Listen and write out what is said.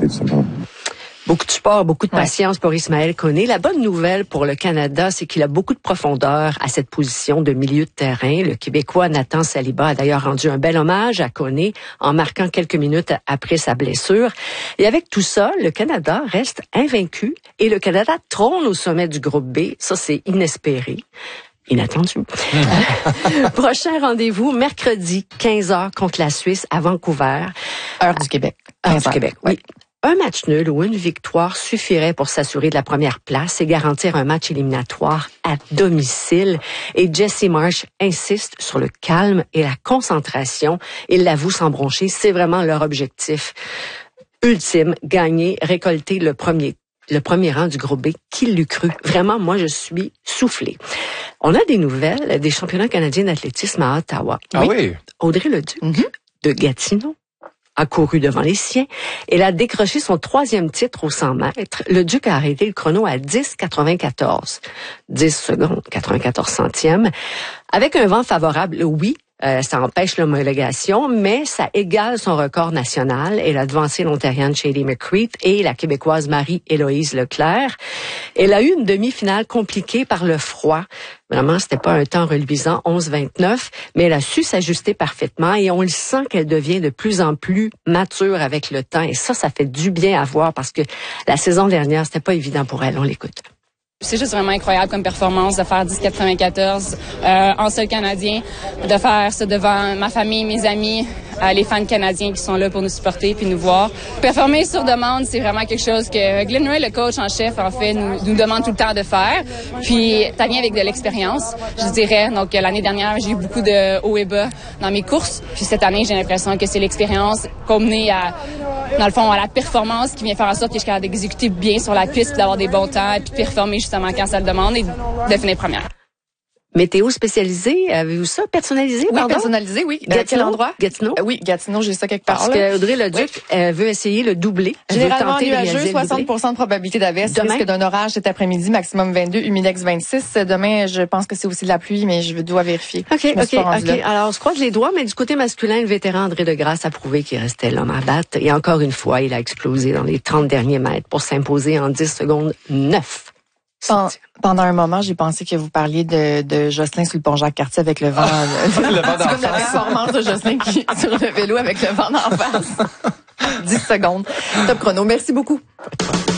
tout simplement. Beaucoup de sport, beaucoup de patience pour Ismaël Koné. La bonne nouvelle pour le Canada, c'est qu'il a beaucoup de profondeur à cette position de milieu de terrain. Le Québécois Nathan Saliba a d'ailleurs rendu un bel hommage à Koné en marquant quelques minutes après sa blessure. Et avec tout ça, le Canada reste invaincu et le Canada trône au sommet du groupe B. Ça, c'est inespéré. Inattendu. Prochain rendez-vous, mercredi, 15h contre la Suisse à Vancouver. Heure du Québec. Heure du Québec, oui. Un match nul ou une victoire suffirait pour s'assurer de la première place et garantir un match éliminatoire à domicile. Et Jesse Marsh insiste sur le calme et la concentration. Il l'avoue sans broncher, c'est vraiment leur objectif ultime, gagner, récolter le premier rang du groupe B. Qui l'eût cru? Vraiment, moi, je suis soufflée. On a des nouvelles des championnats canadiens d'athlétisme à Ottawa. Ah oui? Audrey Leduc de Gatineau a couru devant les siens. Elle a décroché son 3e titre aux 100 mètres. Le Duc a arrêté le chrono à 10,94. 10 secondes, 94 centièmes. Avec un vent favorable, oui, ça empêche l'homologation, mais ça égale son record national. Elle a devancé l'Ontarienne Shady McCreath et la Québécoise Marie-Héloïse Leclerc. Elle a eu une demi-finale compliquée par le froid. Vraiment, c'était pas un temps reluisant, 11,29, mais elle a su s'ajuster parfaitement et on le sent qu'elle devient de plus en plus mature avec le temps. Et ça fait du bien à voir parce que la saison dernière, c'était pas évident pour elle. On l'écoute. C'est juste vraiment incroyable comme performance de faire 10,94 en seul Canadien, de faire ça devant ma famille, mes amis, les fans canadiens qui sont là pour nous supporter puis nous voir. Performer sur demande, c'est vraiment quelque chose que Glenn Ray, le coach en chef, en fait, nous demande tout le temps de faire. Puis ça vient avec de l'expérience, je dirais. Donc l'année dernière, j'ai eu beaucoup de hauts et bas dans mes courses. Puis cette année, j'ai l'impression que c'est l'expérience combinée dans le fond, à la performance qui vient faire en sorte que je suis capable d'exécuter bien sur la piste, puis d'avoir des bons temps, puis de performer justement quand ça le demande et de finir première. Météo spécialisée, avez-vous ça? Personnalisé, oui, pardon? Personnalisé, oui. Gatineau? Quel endroit? Gatineau? Oui, Gatineau, j'ai ça quelque part. Parce que Audrey Leduc veut essayer le doublé. Généralement nuageux, 60% de probabilité d'averse, risque d'un orage cet après-midi, maximum 22, humidex 26. Demain, je pense que c'est aussi de la pluie, mais je dois vérifier. OK. Alors, on se croise les doigts, mais du côté masculin, le vétéran André Degrasse a prouvé qu'il restait l'homme à battre. Et encore une fois, il a explosé dans les 30 derniers mètres pour s'imposer en 10 secondes 9. Pendant un moment, j'ai pensé que vous parliez de Jocelyn sur le pont Jacques-Cartier avec le vent. Le vent d'en face. C'est comme la performance de Jocelyn qui sur le vélo avec le vent d'en face. 10 secondes. Top chrono. Merci beaucoup.